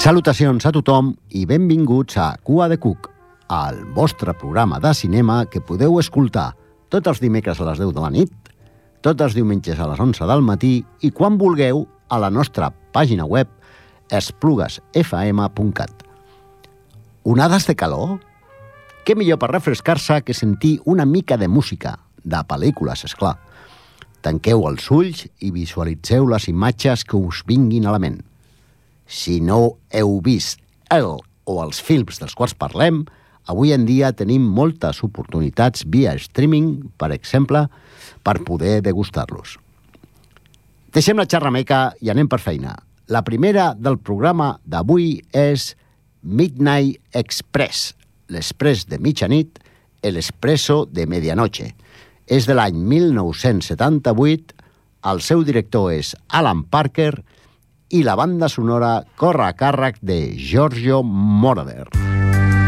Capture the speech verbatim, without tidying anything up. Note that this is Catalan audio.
Salutacions a tothom i benvinguts a Cua de Cuc, el vostre programa de cinema que podeu escoltar tots els dimecres a les deu de la nit, tots els diumenges a les onze del matí i quan vulgueu a la nostra pàgina web esplugues f m punt cat. Onades de calor? Què millor per refrescar-se que sentir una mica de música, de pel·lícules, esclar. Tanqueu els ulls i visualitzeu les imatges que us vinguin a la ment. Si no heu vist el o els films dels quals parlem, avui en dia tenim moltes oportunitats via streaming, per exemple, per poder degustar-los. Deixem la xerrameca i anem per feina. La primera del programa d'avui és Midnight Express, l'express de mitjanit, l'espresso de medianoche. És de l'any mil nou-cents setanta-vuit, el seu director és Alan Parker i la banda sonora corre a càrrec de Giorgio Moroder.